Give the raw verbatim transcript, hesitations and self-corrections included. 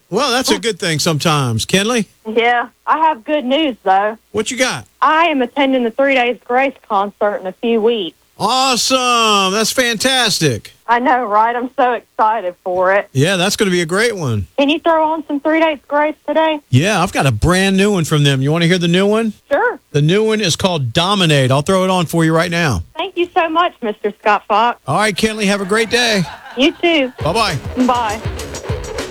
Well, that's a good thing sometimes. Kenley, Yeah, I have good news, though. what you got? I am attending the Three Days Grace concert in a few weeks. Awesome. That's fantastic. I know, right? I'm so excited for it. Yeah, that's going to be a great one. Can you throw on some Three Days Grace today? Yeah, I've got a brand new one from them. You want to hear the new one? Sure. The new one is called Dominate. I'll throw it on for you right now. Thank you so much, Mister Scott Fox. All right, Kenley, have a great day. You too. Bye-bye. Bye.